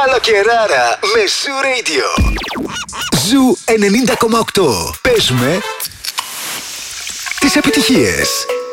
Καλοκαιράρα με Zoo Radio. Zoo 90,8. Παίζουμε τις επιτυχίες.